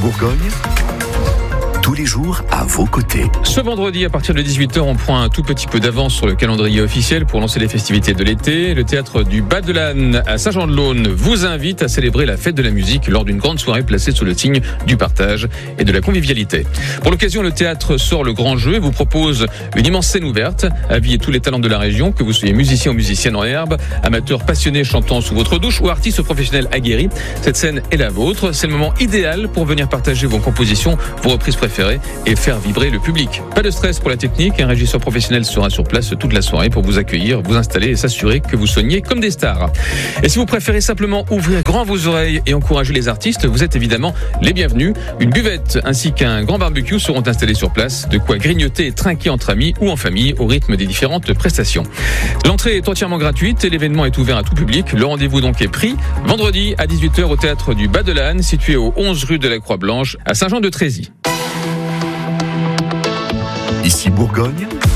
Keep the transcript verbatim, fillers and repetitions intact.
Bourgogne, tous les jours à vos côtés. Ce vendredi, à partir de dix-huit heures, on prend un tout petit peu d'avance sur le calendrier officiel pour lancer les festivités de l'été. Le théâtre du Bas de l'Âne à Saint-Jean-de-Laune vous invite à célébrer la fête de la musique lors d'une grande soirée placée sous le signe du partage et de la convivialité. Pour l'occasion, le théâtre sort le grand jeu et vous propose une immense scène ouverte. Avis tous les talents de la région, que vous soyez musicien ou musicienne en herbe, amateur passionné chantant sous votre douche ou artiste professionnel aguerri. Cette scène est la vôtre. C'est le moment idéal pour venir partager vos compositions, vos reprises préférées et faire vibrer le public. Pas de stress pour la technique, un régisseur professionnel sera sur place toute la soirée pour vous accueillir, vous installer et s'assurer que vous soignez comme des stars. Et si vous préférez simplement ouvrir grand vos oreilles et encourager les artistes, vous êtes évidemment les bienvenus. Une buvette ainsi qu'un grand barbecue seront installés sur place, de quoi grignoter et trinquer entre amis ou en famille au rythme des différentes prestations. L'entrée est entièrement gratuite et l'événement est ouvert à tout public. Le rendez-vous donc est pris vendredi à dix-huit heures au théâtre du Bas de l'Âne, situé au onze rue de la Croix-Blanche à Saint-Jean-de-Trézy. Ici Bourgogne,